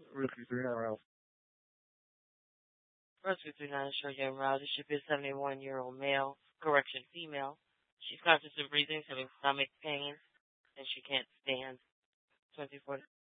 Rescue 39 Rouse. Rescue 39 show you around. This should be a 71-year-old male, correction, female. She's conscious of breathing, having stomach pain, and she can't stand. 24